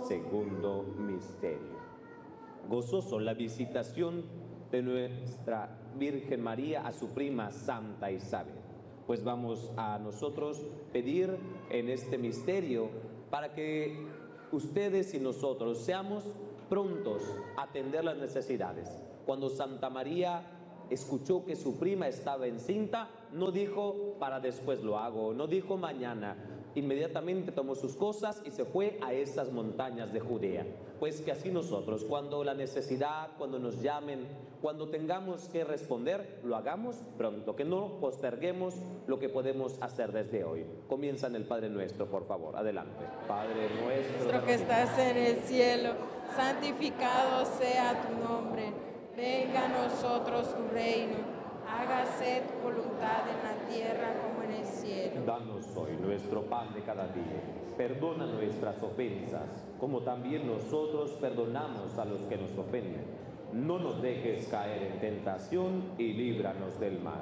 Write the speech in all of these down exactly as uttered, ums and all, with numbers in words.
Segundo misterio. Gozoso la visitación de nuestra Virgen María a su prima Santa Isabel. Pues vamos a nosotros pedir en este misterio para que ustedes y nosotros seamos prontos a atender las necesidades. Cuando Santa María escuchó que su prima estaba encinta, no dijo para después lo hago, no dijo mañana. Inmediatamente tomó sus cosas y se fue a esas montañas de Judea. Pues que así nosotros, cuando la necesidad, cuando nos llamen, cuando tengamos que responder, lo hagamos pronto, que no posterguemos lo que podemos hacer desde hoy. Comienza en el Padre Nuestro, por favor, adelante. Padre nuestro, nuestro que estás en el cielo, santificado sea tu nombre. Venga a nosotros tu reino, hágase tu voluntad en la tierra como en el cielo. Danos hoy nuestro pan de cada día. Perdona nuestras ofensas, como también nosotros perdonamos a los que nos ofenden. No nos dejes caer en tentación y líbranos del mal.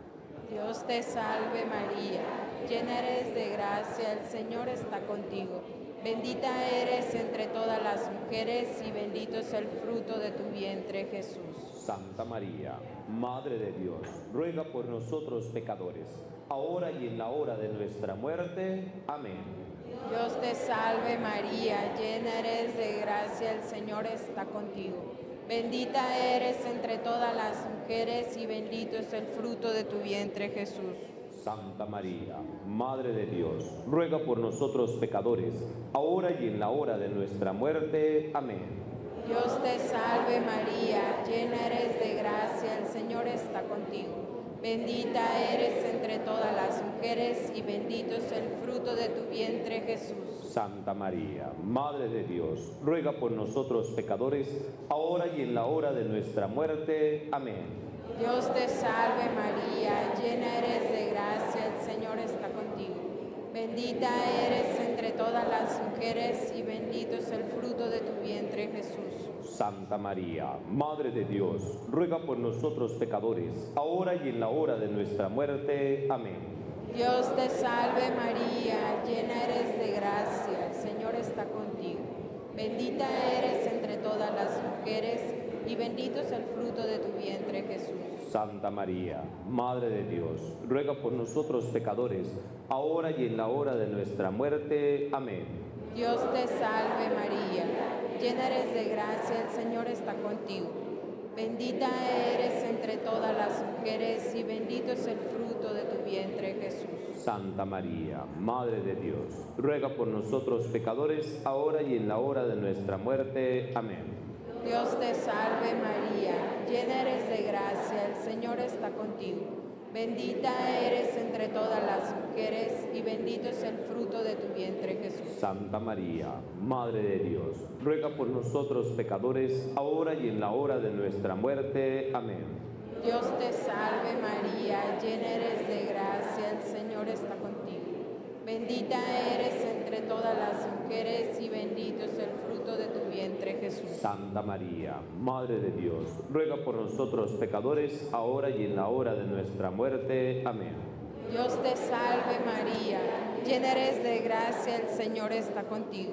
Dios te salve María, llena eres de gracia, el Señor está contigo. Bendita eres entre todas las mujeres y bendito es el fruto de tu vientre, Jesús. Santa María, Madre de Dios, ruega por nosotros pecadores, ahora y en la hora de nuestra muerte. Amén. Dios te salve María, llena eres de gracia, el Señor está contigo. Bendita eres entre todas las mujeres y bendito es el fruto de tu vientre, Jesús. Santa María, Madre de Dios, ruega por nosotros pecadores, ahora y en la hora de nuestra muerte. Amén. Dios te salve María, llena eres de gracia, el Señor está contigo. Bendita eres entre todas las mujeres y bendito es el fruto de tu vientre, Jesús. Santa María, Madre de Dios, ruega por nosotros pecadores, ahora y en la hora de nuestra muerte. Amén. Dios te salve María, llena eres de gracia, el Señor está contigo. Bendita eres entre todas las mujeres y bendito es el fruto de tu vientre, Jesús. Santa María, Madre de Dios, ruega por nosotros pecadores, ahora y en la hora de nuestra muerte. Amén. Dios te salve María, llena eres de gracia, el Señor está contigo. Bendita eres entre todas las mujeres y bendito es el fruto de tu vientre, Jesús. Santa María, Madre de Dios, ruega por nosotros pecadores, ahora y en la hora de nuestra muerte. Amén. Dios te salve María, llena eres de gracia, el Señor está contigo. Bendita eres entre todas las mujeres y bendito es el fruto de tu vientre, Jesús. Santa María, Madre de Dios, ruega por nosotros pecadores, ahora y en la hora de nuestra muerte. Amén. Dios te salve María, llena eres de gracia, el Señor está contigo. Bendita eres entre todas las mujeres y bendito es el fruto de tu vientre, Jesús. Santa María, Madre de Dios, ruega por nosotros pecadores, ahora y en la hora de nuestra muerte. Amén. Dios te salve María, llena eres de gracia, el Señor está contigo. Bendita eres entre todas las mujeres y bendito es el fruto de tu vientre, Jesús. Santa María, Madre de Dios, ruega por nosotros pecadores, ahora y en la hora de nuestra muerte. Amén. Dios te salve María, llena eres de gracia, el Señor está contigo.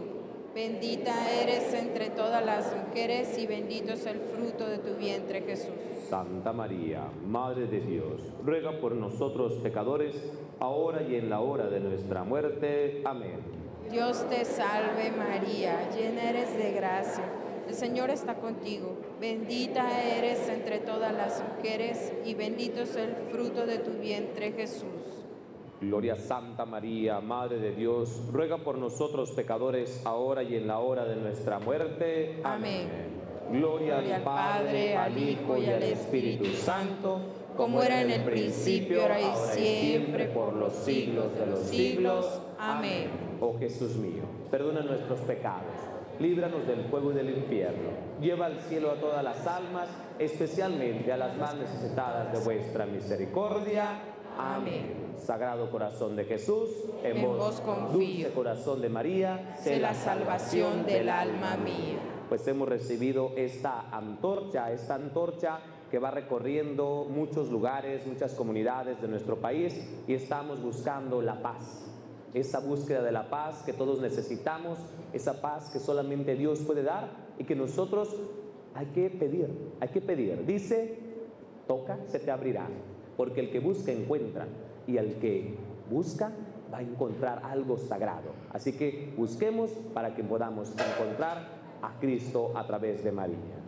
Bendita eres entre todas las mujeres y bendito es el fruto de tu vientre, Jesús. Santa María, Madre de Dios, ruega por nosotros pecadores, ahora y en la hora de nuestra muerte. Amén. Dios te salve María, llena eres de gracia, el Señor está contigo. Bendita eres entre todas las mujeres y bendito es el fruto de tu vientre, Jesús. Gloria a Santa María, Madre de Dios, ruega por nosotros pecadores, ahora y en la hora de nuestra muerte. Amén. Gloria, Gloria al Padre, al Hijo y al Espíritu Santo, como era en el principio, ahora y siempre, por los siglos de los siglos. Amén. Oh Jesús mío, perdona nuestros pecados, líbranos del fuego y del infierno, lleva al cielo a todas las almas, especialmente a las más necesitadas de vuestra misericordia. Amén. Sagrado corazón de Jesús, en, en vos, vos confío. Dulce corazón de María, sé la salvación del alma mía. Pues hemos recibido esta antorcha, esta antorcha que va recorriendo muchos lugares, muchas comunidades de nuestro país y estamos buscando la paz. esa búsqueda de la paz que todos necesitamos, esa paz que solamente Dios puede dar y que nosotros hay que pedir, hay que pedir. Dice, toca, se te abrirá, porque el que busca encuentra y el que busca va a encontrar algo sagrado. Así que busquemos para que podamos encontrar a Cristo a través de María.